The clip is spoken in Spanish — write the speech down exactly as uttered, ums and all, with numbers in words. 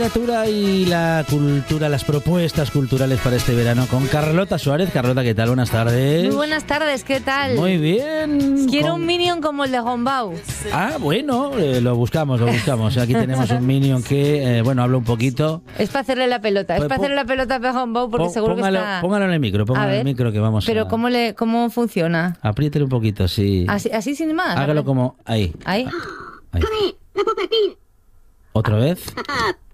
Literatura y la cultura, las propuestas culturales para este verano con Carlota Suárez. Carlota, ¿qué tal? Buenas tardes. Muy buenas tardes, ¿qué tal? Muy bien. Quiero con... un Minion como el de Gombau. Ah, bueno, eh, lo buscamos, lo buscamos. Aquí tenemos un Minion que, eh, bueno, habla un poquito. Es para hacerle la pelota, Pues, es para hacerle la pelota a Gombau porque pon, seguro póngalo, que está... Póngalo en el micro, póngalo en el micro que vamos Pero a... ¿cómo, le, ¿cómo funciona? Apriétele un poquito, sí. Así, así sin más. Hágalo como... Ahí. Ahí. Ahí. Otra vez.